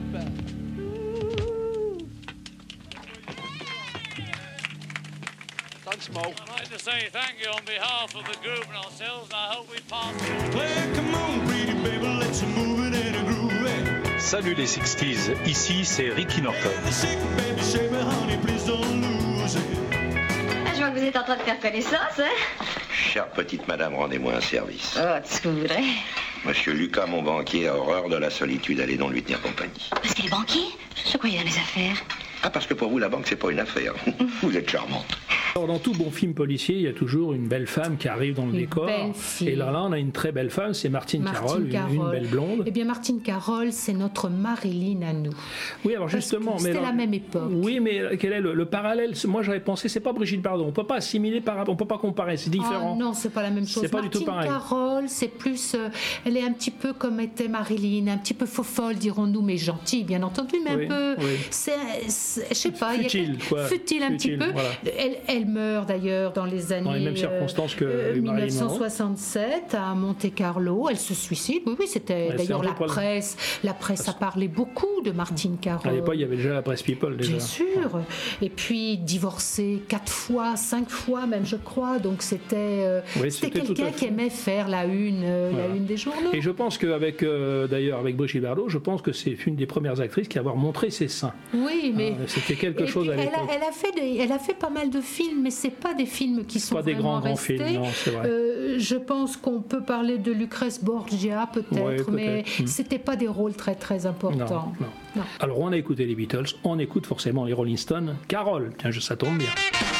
Thanks, Mo. I'd like to say thank you on behalf of the group and ourselves, and I hope we pass. Well, come on, pretty baby, let's move it in a groove. Salut les 60s, ici c'est Ricky Norton. Je vois que vous êtes en train de faire connaissance, hein? Chère petite madame, rendez-moi un service. Oh, tout ce que vous voudrez. Monsieur Lucas, mon banquier, a horreur de la solitude. Allez donc lui tenir compagnie. Parce qu'il est banquier? Je croyais dans les affaires. Ah, parce que pour vous, la banque, c'est pas une affaire. Vous êtes charmante. Alors, dans tout bon film policier, il y a toujours une belle femme qui arrive dans le décor. Et là, on a une très belle femme, c'est Martine Carroll, une belle blonde. Eh bien, Martine Carroll, c'est notre Marilyn à nous. Oui, alors justement, mais c'était la même époque. Oui, mais quel est le parallèle? Moi, j'avais pensé, c'est pas Brigitte Bardot. On peut pas assimiler, on peut pas comparer, c'est différent. Oh, non, c'est pas la même chose. C'est pas du tout pareil. Martine Carroll, c'est plus, elle est un petit peu comme était Marilyn, un petit peu faux-folle, dirons-nous, mais gentille, bien entendu, mais un peu, je sais pas, futile un petit peu. Voilà. Elle meurt d'ailleurs dans les années, dans les mêmes circonstances que 1967 à Monte-Carlo. Elle se suicide. Oui, c'était d'ailleurs la presse a parlé beaucoup de Martine Carroll. À l'époque, il y avait déjà la presse People déjà. Bien sûr. Et puis divorcée 4 fois, 5 fois même, je crois. Donc c'était quelqu'un qui aimait faire la une des journaux. Et je pense qu'avec d'ailleurs avec Brigitte Bardot, je pense que c'est une des premières actrices qui a montré ses seins. Oui, mais c'était quelque chose à l'époque. Elle a fait pas mal de films, mais c'est pas des films qui sont pas des vraiment grands restés. films, non, c'est vrai. Je pense qu'on peut parler de Lucrèce Borgia peut-être, mais c'était pas des rôles très très importants. Non. Alors on a écouté les Beatles, on écoute forcément les Rolling Stones. Carole, tiens, ça tombe bien.